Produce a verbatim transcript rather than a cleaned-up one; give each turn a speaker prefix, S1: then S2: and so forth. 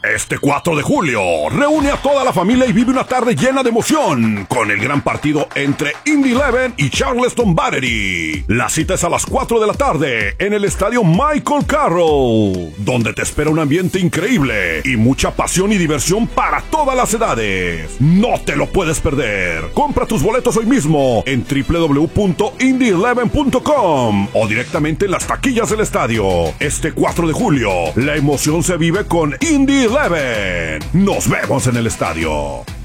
S1: Este cuatro de julio, reúne a toda la familia y vive una tarde llena de emoción con el gran partido entre Indy Eleven y Charleston Battery. La cita es a las cuatro de la tarde en el estadio Michael Carroll, donde te espera un ambiente increíble y mucha pasión y diversión para todas las edades. No te lo puedes perder. Compra tus boletos hoy mismo en doble u doble u doble u punto indy eleven punto com o directamente en las taquillas del estadio. Este cuatro de julio, la emoción se vive con Indy Eleven. Nos vemos en el estadio.